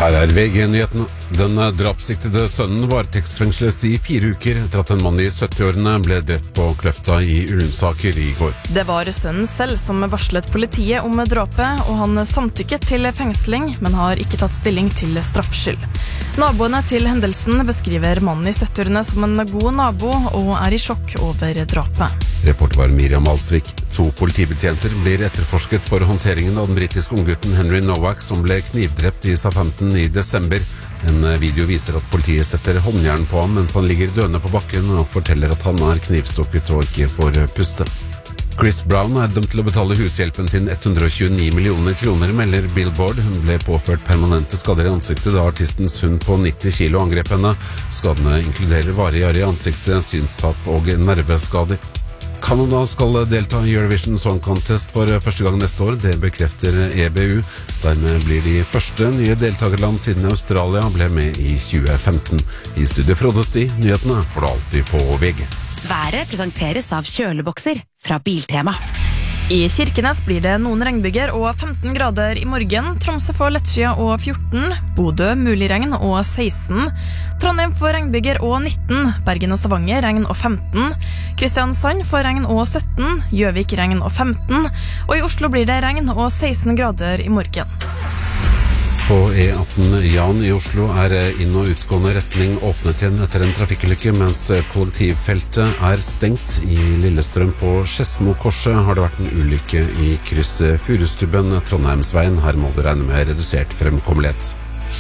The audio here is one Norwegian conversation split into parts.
Her VG-nyheten. Den drapssiktede sønnen varetektsfengsles i 4 uker etter at en mann i 70-årene ble drept på Kløfta i Ullensaker i går. Det var sønnen selv som varslet politiet om drapet, og han samtykket til fengsling, men har ikke tatt stilling til straffskyld. Naboene til hendelsen beskriver mannen i 70-årene som en god nabo, og er i sjokk over drapet. Reporter var Miriam Alsvik. 2 politibetjenter blir etterforsket for håndteringen av den britiske unggutten Henry Nowak, som ble knivdrept i Southampton i desember. En video viser at politiet setter håndjern på ham mens han ligger døende på bakken og forteller at han er knivstukket og ikke får puste. Chris Brown er dømt til å betale hushjelpen sin 129 millioner kroner, melder Billboard. Hun ble påført permanente skader i ansiktet da artistens hund på 90 kilo angrep henne. Skadene inkluderer varige arr i ansiktet, synstap og nerveskader. Canada skal delta i Eurovision Song Contest for første gang neste år, det bekrefter EBU. Dermed blir de første nye deltakerland siden Australia ble med i 2015. I studio Frode Sti, nyhetene får du alltid på VG. Været presenteres av kjølebokser fra Biltema. I Kirkenes blir det noen regnbyger og 15 grader i morgen. Tromsø får lettskyet og 14. Bodø mulig regn og 16. Trondheim får regnbyger og 19. Bergen og Stavanger regn og 15. Kristiansand får regn og 17. Gjøvik regn og 15. Og i Oslo blir det regn og 16 grader i morgen. På E18 Jan i Oslo er inn- og utgående retning åpnet igjen etter en trafikkulykke, mens kollektivfeltet er stengt. I Lillestrøm på Skedsmokorset har det vært en ulykke i krysset Furustubben Trondheimsveien. Her må du regne med redusert fremkommelighet.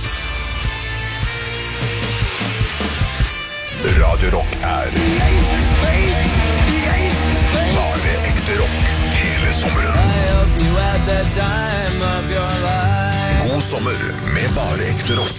Radio Rock er bare ekte rock hele sommeren. God sommer med bare ekte rock.